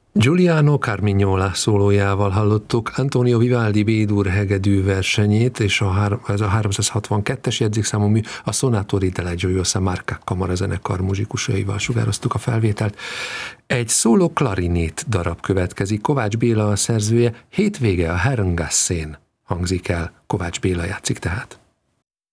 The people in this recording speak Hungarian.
Giuliano Carmignola szólójával hallottuk Antonio Vivaldi B-dur hegedű versenyét, és ez a 362-es jegyzékszámú mű a Sonatori della Gioiosa Marca kamarazenekar muzsikusaival sugároztuk a felvételt. Egy szóló klarinét darab következik, Kovács Béla a szerzője, Hétvége a Herrengasszén hangzik el, Kovács Béla játszik tehát.